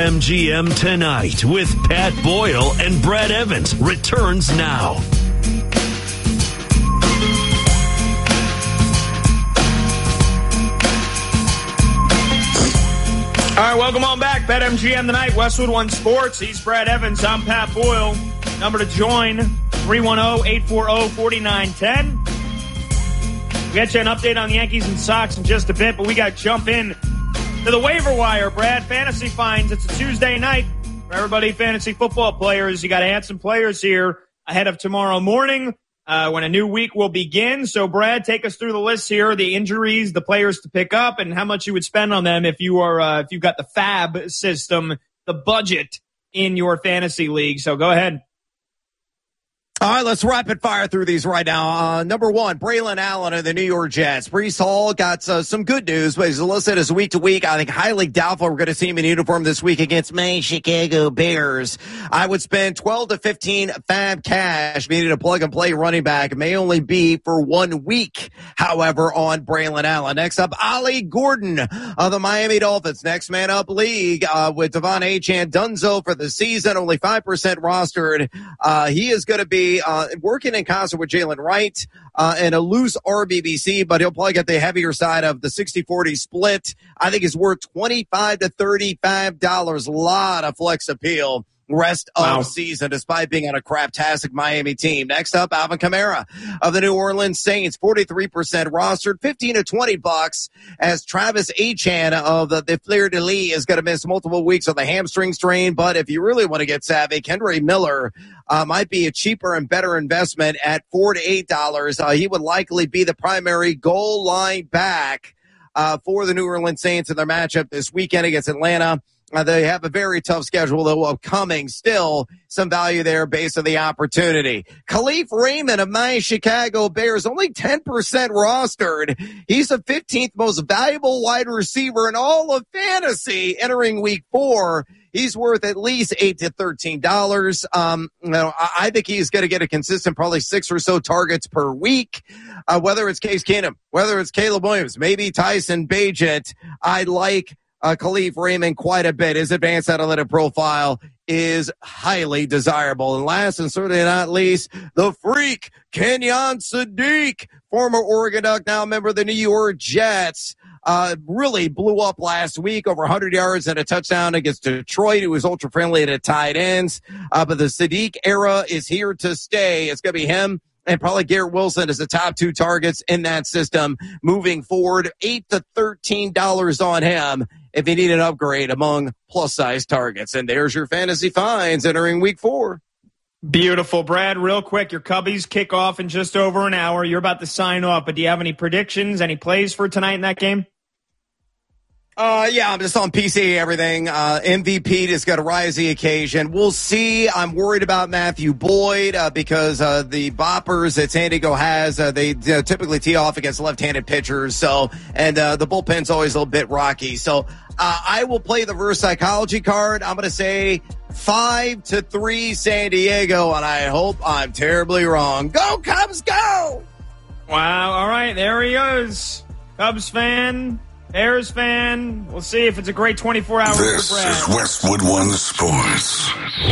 BetMGM Tonight with Pat Boyle and Brad Evans returns now. All right, welcome on back. BetMGM Tonight, Westwood One Sports. He's Brad Evans. I'm Pat Boyle. Number to join, 310-840-4910. We'll get you an update on the Yankees and Sox in just a bit, but we got to jump in to the waiver wire, Brad. Fantasy finds. It's a Tuesday night for everybody fantasy football players. You got to add some players here ahead of tomorrow morning when a new week will begin. So, Brad, take us through the list here, the injuries, the players to pick up, and how much you would spend on them if you've got the FAB system, the budget in your fantasy league. So go ahead. All right, let's rapid fire through these right now. Number one, Braylon Allen of the New York Jets. Breece Hall got some good news, but he's listed as week to week. I think highly doubtful we're going to see him in uniform this week against my Chicago Bears. I would spend 12 to 15 FAB cash, meaning a plug and play running back. It may only be for 1 week, however, on Braylon Allen. Next up, Ollie Gordon of the Miami Dolphins. Next man up league with Devon Achane Dunzo for the season, only 5% rostered. He is going to be working in concert with Jalen Wright and a loose RBBC, but he'll probably get the heavier side of the 60-40 split. I think it's worth $25 to $35. A lot of flex appeal rest of season, despite being on a craptastic Miami team. Next up, Alvin Kamara of the New Orleans Saints, 43% rostered, $15 to $20, as Travis Achane of the Fleur-de-Lis is going to miss multiple weeks of the hamstring strain. But if you really want to get savvy, Kendre Miller might be a cheaper and better investment at $4 to $8. He would likely be the primary goal line back for the New Orleans Saints in their matchup this weekend against Atlanta. They have a very tough schedule, though, upcoming. Still, some value there based on the opportunity. Khalif Raymond of my Chicago Bears, only 10% rostered. He's the 15th most valuable wide receiver in all of fantasy entering week 4. He's worth at least $8 to $13. I think he's going to get a consistent, probably 6 or so targets per week. Whether it's Case Keenum, whether it's Caleb Williams, maybe Tyson Bagent, I like Khalif Raymond quite a bit. His advanced analytic profile is highly desirable. And last and certainly not least, the freak, Kenyon Sadiq, former Oregon Duck, now a member of the New York Jets. Really blew up last week, over 100 yards and a touchdown against Detroit. It was ultra friendly at the tight ends. But the Sadiq era is here to stay. It's going to be him and probably Garrett Wilson as the top 2 targets in that system moving forward. $8 to $13 on him if you need an upgrade among plus-size targets. And there's your fantasy finds entering week 4. Beautiful, Brad. Real quick, your Cubbies kick off in just over an hour. You're about to sign off, but do you have any predictions, any plays for tonight in that game? Yeah, I'm just on PC, everything. MVP is going to rise the occasion. We'll see. I'm worried about Matthew Boyd because the boppers that San Diego has, they typically tee off against left-handed pitchers. So, and the bullpen's always a little bit rocky. So, I will play the reverse psychology card. I'm going to say 5 to 3 San Diego, and I hope I'm terribly wrong. Go Cubs, go! Wow. All right, there he is. Cubs fan. Bears fan. We'll see if it's a great 24 hours for Brad. This is Westwood One Sports.